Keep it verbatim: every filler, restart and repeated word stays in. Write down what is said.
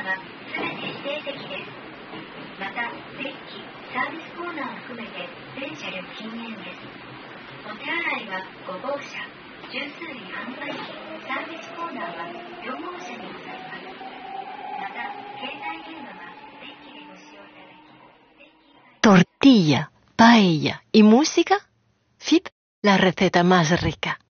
はすべて指定席です。また、デッキ、サービスコーナーを含めて全車両禁煙です。お手洗いはご号車、十数位販売機、サービスコーナーはよん号車にございます。また、携帯電話はデッキでご使用いただき、 tortilla, paella y música, F I P, la receta más rica.